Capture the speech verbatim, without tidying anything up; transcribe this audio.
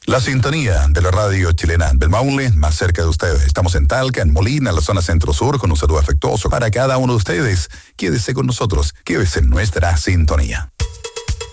La sintonía de la radio chilena del Maule, más cerca de ustedes. Estamos en Talca, en Molina, en la zona centro-sur, con un saludo afectuoso para cada uno de ustedes. Quédese con nosotros, quédese en nuestra sintonía.